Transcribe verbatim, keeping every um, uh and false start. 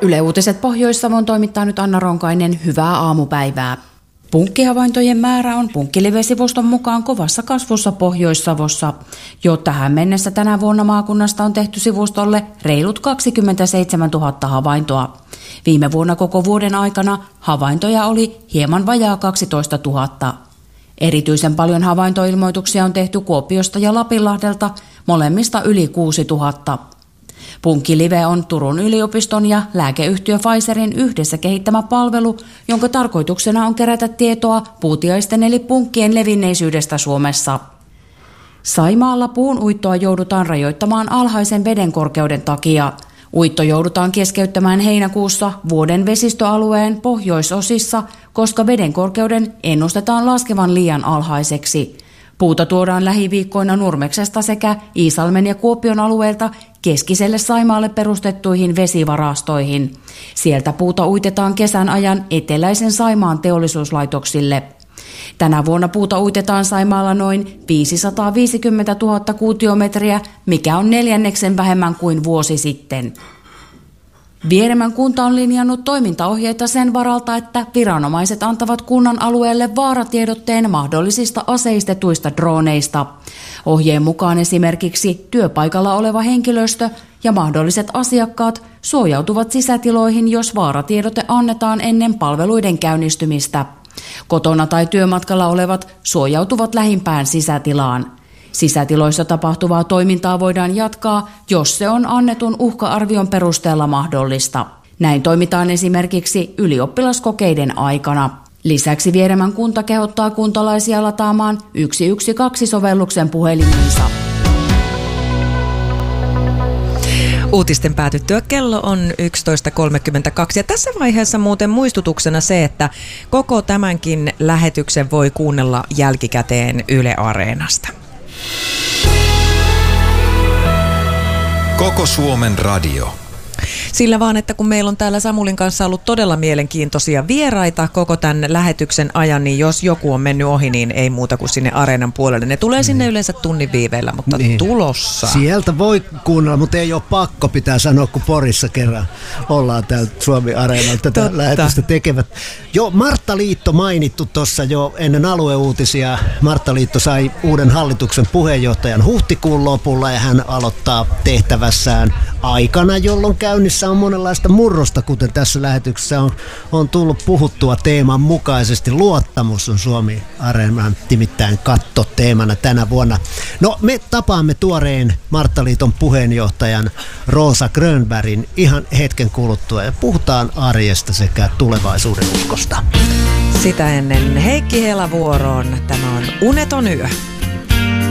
Yle Uutiset Pohjois-Savon toimittaa nyt Anna Ronkainen. Hyvää aamupäivää. Punkkihavaintojen määrä on Punkkilive-sivuston mukaan kovassa kasvussa Pohjois-Savossa. Jo tähän mennessä tänä vuonna maakunnasta on tehty sivustolle reilut kaksikymmentäseitsemäntuhatta havaintoa. Viime vuonna koko vuoden aikana havaintoja oli hieman vajaa kaksitoistatuhatta. Erityisen paljon havaintoilmoituksia on tehty Kuopiosta ja Lapinlahdelta, molemmista yli kuusituhatta. Punkkilive on Turun yliopiston ja lääkeyhtiö Pfizerin yhdessä kehittämä palvelu, jonka tarkoituksena on kerätä tietoa puutiaisten eli punkkien levinneisyydestä Suomessa. Saimaalla puun uittoa joudutaan rajoittamaan alhaisen vedenkorkeuden takia. Uitto joudutaan keskeyttämään heinäkuussa vuoden vesistöalueen pohjoisosissa, koska vedenkorkeuden ennustetaan laskevan liian alhaiseksi. Puuta tuodaan lähiviikkoina Nurmeksesta sekä Iisalmen ja Kuopion alueelta keskiselle Saimaalle perustettuihin vesivarastoihin. Sieltä puuta uitetaan kesän ajan eteläisen Saimaan teollisuuslaitoksille. Tänä vuonna puuta uitetaan Saimaalla noin viisisataaviisikymmentätuhatta kuutiometriä, mikä on neljänneksen vähemmän kuin vuosi sitten. Vieremän kunta on linjannut toimintaohjeita sen varalta, että viranomaiset antavat kunnan alueelle vaaratiedotteen mahdollisista aseistetuista droneista. Ohjeen mukaan esimerkiksi työpaikalla oleva henkilöstö ja mahdolliset asiakkaat suojautuvat sisätiloihin, jos vaaratiedote annetaan ennen palveluiden käynnistymistä. Kotona tai työmatkalla olevat suojautuvat lähimpään sisätilaan. Sisätiloissa tapahtuvaa toimintaa voidaan jatkaa, jos se on annetun uhka-arvion perusteella mahdollista. Näin toimitaan esimerkiksi ylioppilaskokeiden aikana. Lisäksi Vieremän kunta kehottaa kuntalaisia lataamaan yksi yksi kaksi -sovelluksen puheliminsa. Uutisten päätyttyä kello on yksitoista kolmekymmentäkaksi ja tässä vaiheessa muuten muistutuksena se, että koko tämänkin lähetyksen voi kuunnella jälkikäteen Yle Areenasta. Koko Suomen radio. Sillä vaan, että kun meillä on täällä Samulin kanssa ollut todella mielenkiintoisia vieraita koko tämän lähetyksen ajan, niin jos joku on mennyt ohi, niin ei muuta kuin sinne Areenan puolelle. Ne tulee sinne yleensä tunnin viiveellä, mutta niin. Tulossa. Sieltä voi kuunnella, mutta ei ole pakko, pitää sanoa, kun Porissa kerran ollaan täältä Suomi-Areenalta tätä Totta. lähetystä tekevät. Jo Martta Liitto mainittu tuossa jo ennen alueuutisia. Martta Liitto sai uuden hallituksen puheenjohtajan huhtikuun lopulla ja hän aloittaa tehtävässään aikana, jolloin käynnissä on monenlaista murrosta, kuten tässä lähetyksessä on, on tullut puhuttua teeman mukaisesti. Luottamus on Suomi-Areenan timittäin kattoteemana tänä vuonna. No, me tapaamme tuoreen Marttaliiton puheenjohtajan Rosa Grönbergin ihan hetken kuluttua ja puhutaan arjesta sekä tulevaisuuden uskosta. Sitä ennen Heikki Hela vuoroon. Tämä on Uneton yö.